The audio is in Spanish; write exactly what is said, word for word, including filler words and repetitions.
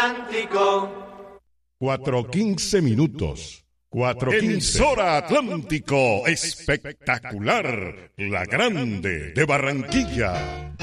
Cuatro quince minutos. Cuatro Emisora Atlántico, espectacular, la grande de Barranquilla.